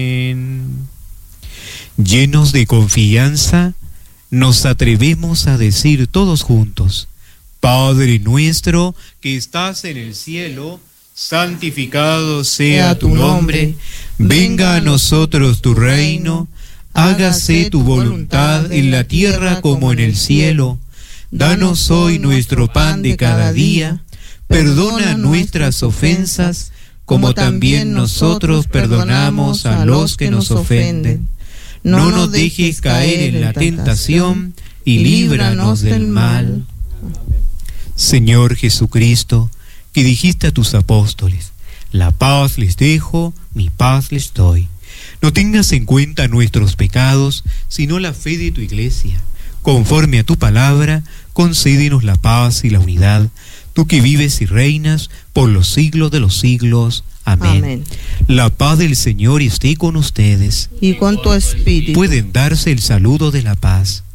Llenos de confianza, nos atrevemos a decir todos juntos: Padre nuestro que estás en el cielo, santificado sea tu nombre, venga a nosotros tu reino, hágase tu voluntad en la tierra como en el cielo. Danos hoy nuestro pan de cada día, perdona nuestras ofensas, como también nosotros perdonamos a los que nos ofenden. No nos dejes caer en la tentación y líbranos del mal. Señor Jesucristo, que dijiste a tus apóstoles: la paz les dejo, mi paz les doy. No tengas en cuenta nuestros pecados, sino la fe de tu Iglesia. Conforme a tu palabra, concédenos la paz y la unidad, tú que vives y reinas por los siglos de los siglos. Amén. Amén. La paz del Señor esté con ustedes. Y con tu espíritu. Pueden darse el saludo de la paz.